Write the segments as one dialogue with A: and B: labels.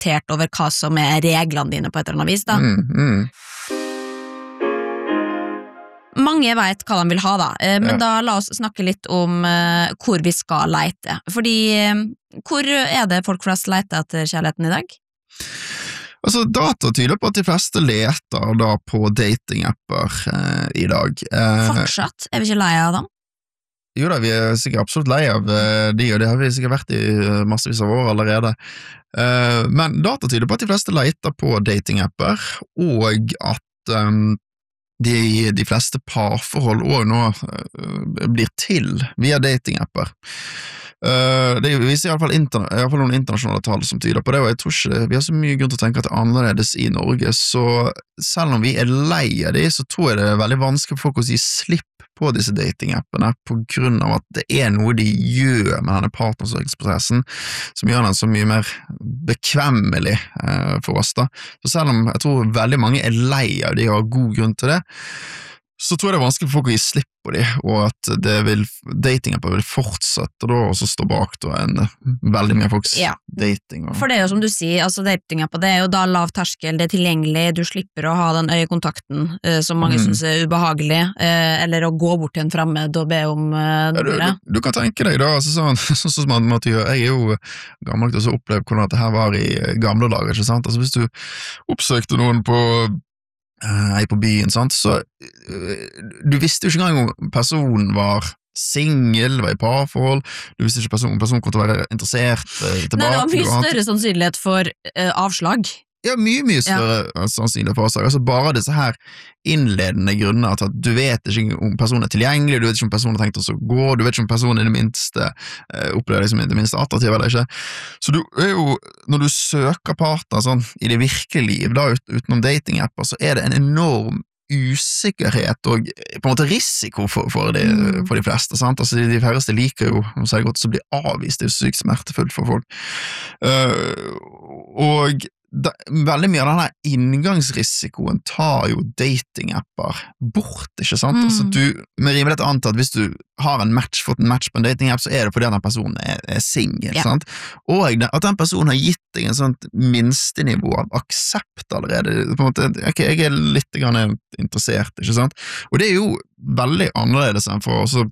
A: reflektert over hva som reglene dine på et eller annet vis da. Mange vet hva de vil ha da, men da la oss snakke litt om hvor vi skal leite. Fordi, hvor det folk flest leter etter kjærligheten i dag?
B: Altså, data tyder på at de fleste leter da på datingapper i dag.
A: Fortsatt? Vi ikke lei av dem?
B: Jo da, vi sikkert absolutt lei av de, og det har vi sikkert vært i massevis av år allerede. Men data tyder på at de fleste leter på datingapper, og at de fleste parforhold også nå blir til via datingapper. Det viser i hvert fall noen internasjonale tall som tyder på det, og jeg tror ikke vi har så mye grunn til å tenke at det annerledes i Norge, så selv om vi lei av de, så tror jeg det veldig vanskelig for folk å si slipp på disse datingappene, på grunn av at det noe de gjør med denne partnersøkingsprosessen, som gjør den så mye mer bekvemmelig for oss da. Så selv om jeg tror veldig mange lei av de og har god grunn til det, så tror jeg det vanskelig for folk å gi slipp på de, og at datingapper vil fortsette da, og så stå bak da veldig mye folks dating.
A: For det jo som du sier, altså datingapper, det jo da lav terskel, det tilgjengelig, du slipper å ha den øyekontakten som mange synes ubehagelig, eller å gå bort til en fremmed og be om noe.
B: Du kan tenke deg da, sånn som man måtte gjøre, jeg jo gammel til å oppleve hvordan dette her var i gamle dager, ikke sant? Altså hvis du oppsøkte noen på byen, sant? Så du visste jo ikke engang om personen var single, var i parforhold, du visste ikke om personen kom til å være interessert tilbake.
A: Nei, det var mye større sannsynlighet for avslag.
B: Ja, mye større sannsynlig for avslag. Altså bare disse her innledende grunner til at du vet ikke om personen tilgjengelig, du vet ikke om personen har tenkt å gå, du vet ikke om personen det minste opplever det som det minste attraktiv eller ikke. Så du jo, når du søker partner sånn, i det virkelige liv, da, utenom datingapper, så det en enorm usikkerhet og på en måte risiko for de fleste, sant? Altså de færreste liker jo, så det godt, så blir avvist, det sykt smertefullt for folk. Og veldig mye av denne inngangsrisikoen tar jo datingapper bort, ikke sant? Altså du, med rimelig antatt, hvis du har fått en match på en datingapp, så det fordi den personen single, sant? Og at den personen har gitt deg en sånt minstenivå av aksept allerede, på en måte, ok, jeg litt grann interessert, ikke sant? Og det jo veldig annerledes enn for å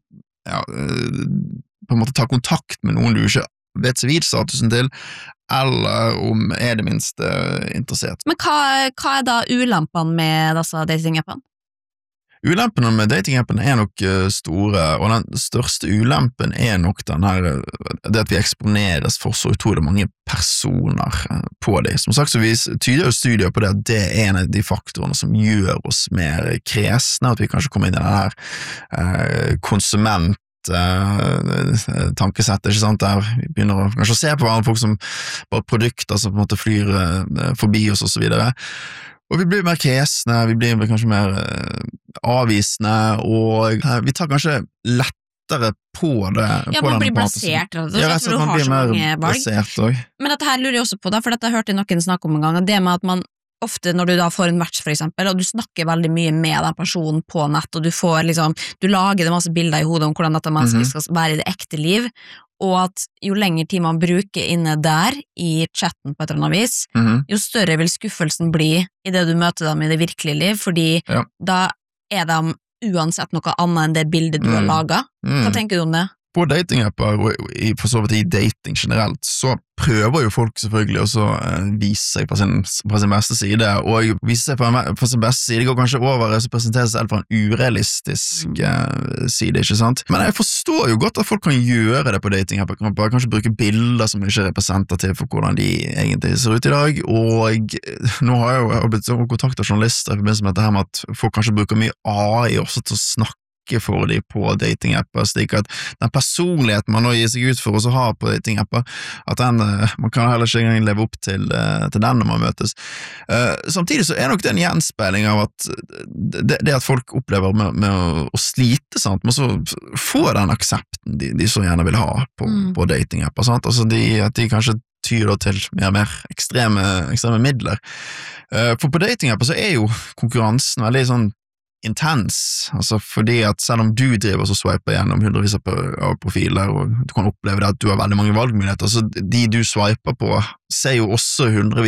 B: på en måte ta kontakt med noen du ikke vet sivilstatusen til, eller om det minste interessert.
A: Men hva da ulempene med disse datingappene?
B: Ulempene med datingappene nok store, og den største ulempen nok det at vi eksponeres for så utrolig mange personer på det. Som sagt, så vi tyder jo studier på det at det en av de faktorene som gjør oss mer kresne, at vi kanskje kommer inn i den her konsument tankesett, ikke sant, der vi begynner å kanskje se på hverandre folk som bare produkter som på en måte flyr forbi oss og så videre, og vi blir mer kresne, vi blir kanskje mer avvisende, og vi tar kanskje lettere på det.
A: Ja, man blir blasert,
B: for man blir mer blasert også.
A: Men dette her lurer jeg også på da, for dette hørte jeg noen snakke om en gang, det med at man ofte når du da får en match for eksempel, og du snakker veldig mye med den personen på nett, og du får liksom, du lager det masse bilder i hodet om hvordan dette mennesket skal være i det ekte liv, og at jo lenger tid man bruker inne der, i chatten på et eller annet vis, jo større vil skuffelsen bli i det du møter dem i det virkelige liv, fordi da de uansett noe annet enn det bildet du har laget. Hva tenker du om det?
B: På datingapper, og for så vidt i dating generelt, så prøver jo folk selvfølgelig også vise seg på sin beste side, og vise seg på sin beste side går kanskje over å presentere seg selv på en urealistisk side, ikke sant? Men jeg forstår jo godt at folk kan gjøre det på datingapper, kanskje bruke bilder som ikke representative for hvordan de egentlig ser ut i dag, og nå har jeg jo blitt kontaktet av journalister i forbindelse med dette her med at folk kanskje bruker mye AI også til å snakke for de på datingapper, slik at den personligheten man nå gir seg ut for å ha på datingapper, at man kan heller ikke engang leve opp til den når man møtes. Samtidig så nok det en gjenspeiling av at det at folk opplever med å slite, sant? Men så få den aksepten de så gjerne vil ha på datingapper, sant? Altså at de kanskje tyr til mer ekstreme midler. For på datingapper så jo konkurransen veldig sånn intens, altså fordi at selv om du driver og swiper gjennom hundrevis av profiler, og du kan oppleve det at du har veldig mange valgmuligheter, så de du swiper på ser jo også hundrevis